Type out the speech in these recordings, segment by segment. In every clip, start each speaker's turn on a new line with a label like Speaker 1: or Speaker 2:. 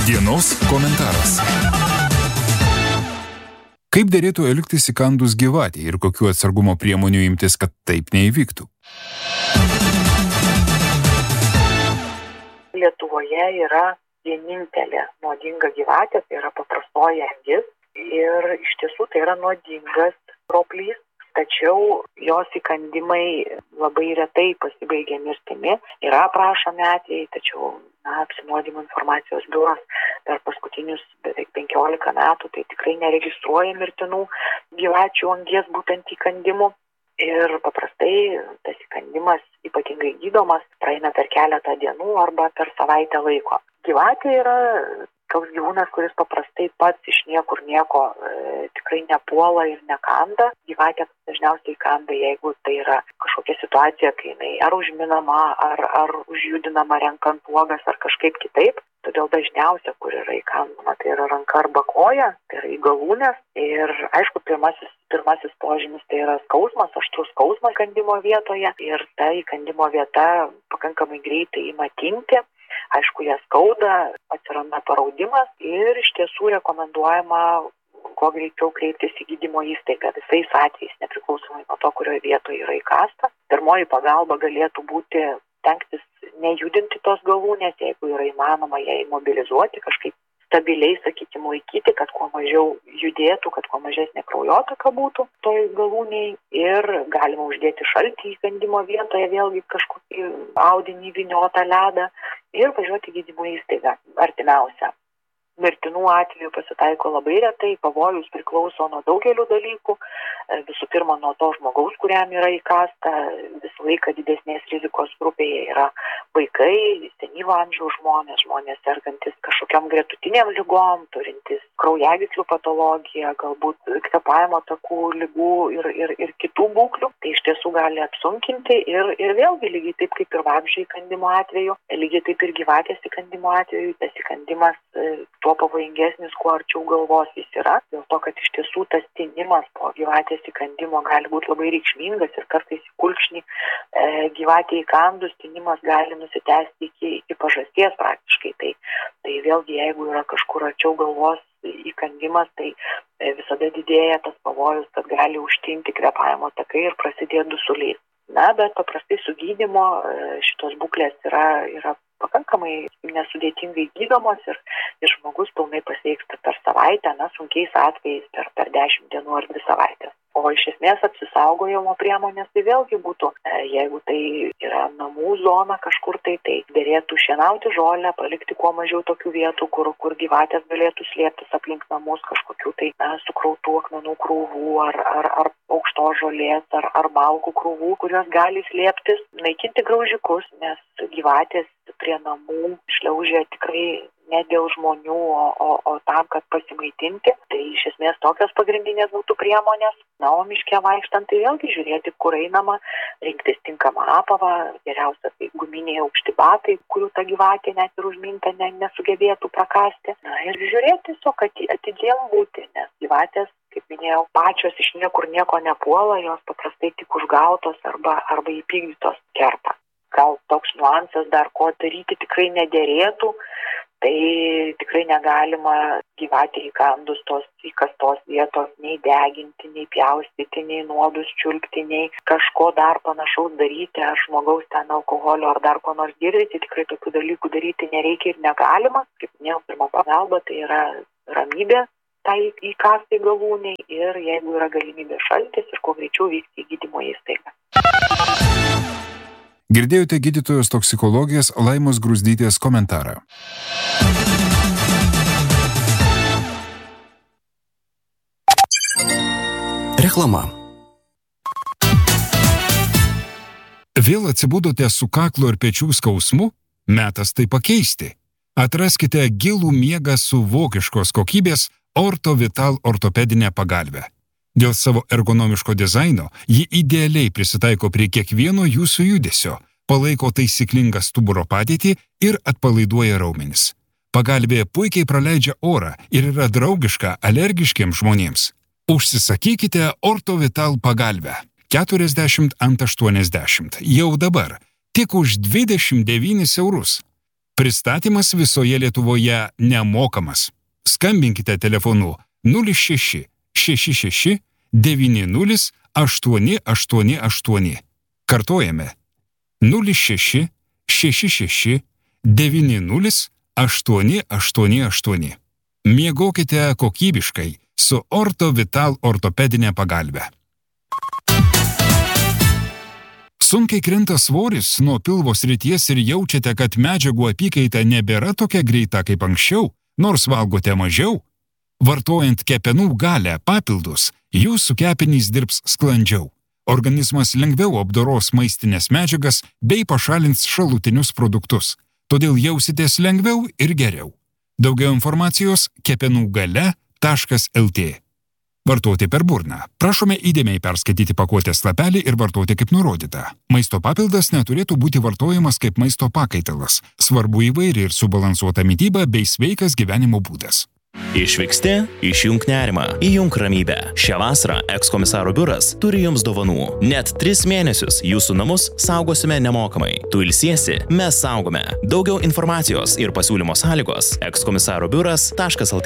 Speaker 1: Dienos komentaras. Kaip derėtų elgtis įkandus gyvatei ir kokių atsargumo priemonių imtis, kad taip neįvyktų?
Speaker 2: Lietuvoje yra vienintelė nuodinga gyvatė, tai yra paprastoji angis. Ir iš tiesų tai yra nuodingas roplys, tačiau jos įkandimai labai retai pasibaigia mirtimi. Yra aprašomi atvejai, tačiau apsinuodijimo informacijos biuras per paskutinius beveik 15 metų tai tikrai neregistruoja mirtinų gyvačių angies būtent įkandimų. Ir paprastai tas įkandimas ypatingai gydomas praeina per keletą dienų arba per savaitę laiko. Gyvatė yra toks gyvūnas, kuris paprastai pats iš niekur nieko tikrai nepuola ir nekanda. Gyvatė dažniausiai kanda, jeigu tai yra kažkokia situacija, kai jinai ar užminama, ar užjudinama renkant uogas ar kažkaip kitaip. Todėl dažniausia, kur yra įkandama, tai yra ranka arba koja, tai yra į galūnės. Ir aišku, pirmasis požymis tai yra skausmas, aštrus skausmas įkandimo vietoje. Ir ta įkandimo vieta pakankamai greitai ima tinti. Aišku, ją skauda, atsiranda paraudimas ir iš tiesų rekomenduojama kuo greičiau kreiptis į gydymo įstaigą visais atvejais, nepriklausomai nuo to, kurioje vietoje yra įkasta. Pirmoji pagalba galėtų būti stengtis nejudinti tos galūnės, jeigu yra įmanoma ją imobilizuoti, kažkaip stabiliai, sakykime, laikyti, kad kuo mažiau judėtų, kad kuo mažesnė kraujotaka būtų toj galūniai ir galima uždėti šaltį įkandimo vietoje, vėlgi kažkokį audinį vyniotą ledą ir važiuoti į gydymo įstaigą artimiausią. Mirtinų atvejų pasitaiko labai retai, pavojus priklauso nuo daugelių dalykų. Visų pirma, nuo to žmogaus, kuriam yra įkasta, visą laiką didesnės rizikos grupėje yra vaikai, senyvo amžiaus žmonės sergantis kažkokiam gretutiniam ligom, turintys kraujagyslių patologiją, galbūt kvėpavimo takų ligų ir kitų būklių. Tai iš tiesų gali apsunkinti ir vėlgi lygiai taip kaip ir vabzdžio įkandimo atveju, lygiai taip ir gyvatės įkandimo atveju, tas įkandimas tuo pavojingesnis, kuo arčiau galvos jis yra, dėl to, kad iš tiesų tas tinimas po gyvatės įkandimo gali būti labai reikšmingas ir kartais į kulkšnį gyvatė įkandus tinimas gali nusitęsti iki pažasties praktiškai. Tai vėlgi, jeigu yra kažkur arčiau galvos įkandimas, tai visada didėja tas pavojus, kad gali užtinti kvėpavimo takai ir prasidėti dusulys. Bet paprastai su gydymo šitos būklės yra pakankamai nesudėtingai gydomos ir žmogus pilnai pasveiksta per savaitę, sunkiais atvejais per 10 dienų ar 2 savaitės. O iš esmės apsisaugojimo priemonės tai vėlgi būtų, jeigu tai yra namų zona kažkur tai derėtų šienauti žolę, palikti kuo mažiau tokių vietų, kur gyvatės galėtų slėptis aplink namus, kažkokių tai sukrautų akmenų krūvų ar aukštos žolės ar malkų krūvų, kurios gali slėptis, naikinti graužikus, nes gyvatės prie namų šliaužia tikrai ne dėl žmonių, o tam, kad pasimaitinti. Tai iš esmės tokios pagrindinės būtų priemonės. O miške vaikštant, tai vėlgi žiūrėti, kur einama, rinktis tinkamą apavą, geriausia tai guminiai aukšti batai, kurių ta gyvatė net ir užminta nesugebėtų prakasti. Ir žiūrėti tiesiog atidėm būti, nes gyvatės, kaip minėjau, pačios iš niekur nieko nepuola, jos paprastai tik užgautos arba įpykdytos kerta. Gal toks niuansas dar ko daryti tikrai nederėtų, tai tikrai negalima gyvatei įkandus tos įkastos vietos nei deginti, nei pjaustyti, nei nuodus čiulpti, nei kažko dar panašaus daryti, ar žmogaus ten alkoholio ar dar ko nors girdyti, tikrai tokių dalykų daryti nereikia ir negalima. Kaip minėjau, pirma pagalba tai yra ramybė tai įkastai galūniai ir jeigu yra galimybė šaltis ir kuo greičiau vykti į gydymo įstaigą.
Speaker 1: Girdėjote gydytojos toksikologės Laimos Gruzdytės komentarą.
Speaker 3: Reklama.
Speaker 1: Vėl atsibudote su kaklo ir pečių skausmu? Metas tai pakeisti. Atraskite gilų miegą su vokiškos kokybės Orto Vital ortopedinę pagalvę. Dėl savo ergonomiško dizaino ji idealiai prisitaiko prie kiekvieno jūsų judesio, palaiko taisyklingą stuburo padėtį ir atpalaiduoja raumenis. Pagalvė puikiai praleidžia orą ir yra draugiška alergiškiems žmonėms. Užsisakykite Orto Vital pagalvę 40 ant 80 jau dabar, tik už 29 eurus. Pristatymas visoje Lietuvoje nemokamas. Skambinkite telefonu 06 66 90 888. Kartojame 06 66 90 888. Miegokite kokybiškai su Orto Vital ortopedinė pagalbe. Sunkiai krenta svoris nuo pilvo srities ir jaučiate, kad medžiagų apykaita nebėra tokia greita kaip anksčiau, nors valgote mažiau? Vartojant kepenų galę papildus, jūsų kepenys dirbs sklandžiau. Organizmas lengviau apdoros maistinės medžiagas bei pašalins šalutinius produktus. Todėl jausitės lengviau ir geriau. Daugiau informacijos kepenugale.lt. Vartoti per burną. Prašome įdėmiai perskaityti pakuotės lapelį ir vartoti kaip nurodyta. Maisto papildas neturėtų būti vartojamas kaip maisto pakaitalas. Svarbu įvairi ir subalansuota mityba bei sveikas gyvenimo būdas.
Speaker 3: Išvyksti, išjunk nerimą, įjunk ramybę. Šią vasarą ekskomisaro biuras turi jums dovanų. Net 3 mėnesius jūsų namus saugosime nemokamai. Tu ilsiesi, mes saugome. Daugiau informacijos ir pasiūlymo sąlygos ekskomisarobiuras.lt.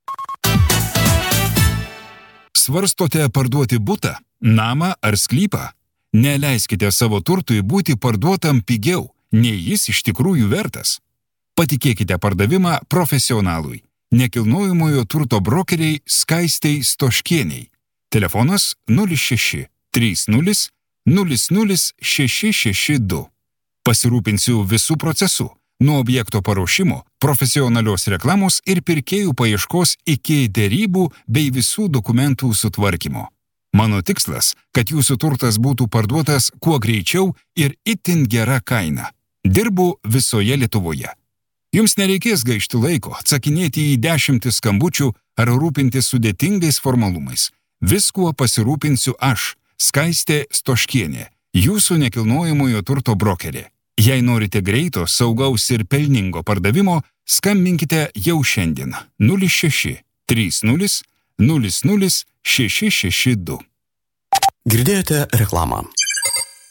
Speaker 1: Svarstote parduoti butą, namą ar sklypą? Neleiskite savo turtui būti parduotam pigiau, nei jis iš tikrųjų vertas. Patikėkite pardavimą profesionalui. Nekilnojamojo turto brokeriai Skaistei Stoškieniai. Telefonas 06 30 00 662. Pasirūpinsiu visų procesų, nuo objekto paruošimo, profesionalios reklamos ir pirkėjų paieškos iki derybų bei visų dokumentų sutvarkymo. Mano tikslas, kad jūsų turtas būtų parduotas kuo greičiau ir itin gera kaina. Dirbu visoje Lietuvoje. Jums nereikės gaišti laiko, atsakinėti į 10 skambučių ar rūpintis sudėtingais formalumais. Viskuo pasirūpinsiu aš, Skaistė Stoškienė, jūsų nekilnojamojo turto brokerė. Jei norite greito, saugaus ir pelningo pardavimo, skambinkite jau šiandien 06 30 00 662.
Speaker 4: Girdėjote reklamą.